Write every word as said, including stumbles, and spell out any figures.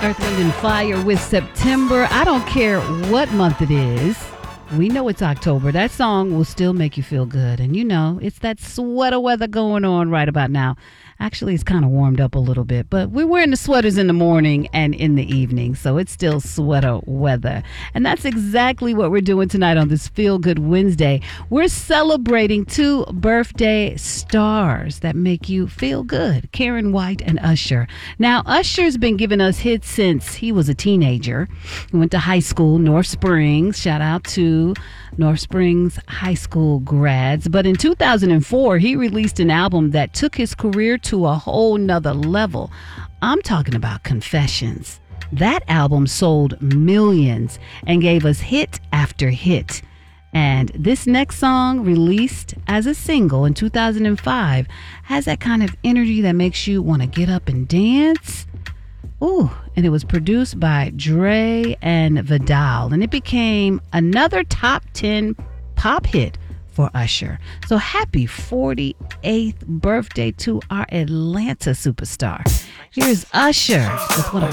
Earth, Wind, and Fire with September. I don't care what month it is. We know it's October. That song will still make you feel good. And you know, it's that sweater weather going on right about now. Actually, it's kind of warmed up a little bit, but we're wearing the sweaters in the morning and in the evening, so it's still sweater weather. And that's exactly what we're doing tonight on this Feel Good Wednesday. We're celebrating two birthday stars that make you feel good, Karen White and Usher. Now, Usher's been giving us hits since he was a teenager. He went to high school, North Springs. Shout out to North Springs High School grads. But in two thousand four, he released an album that took his career to a whole nother level. I'm talking about Confessions. That album sold millions and gave us hit after hit. And this next song, released as a single in two thousand five, has that kind of energy that makes you want to get up and dance. Ooh, and it was produced by Dre and Vidal, and it became another top ten pop hit for Usher. So happy forty-eighth birthday to our Atlanta superstar. Here's Usher with one of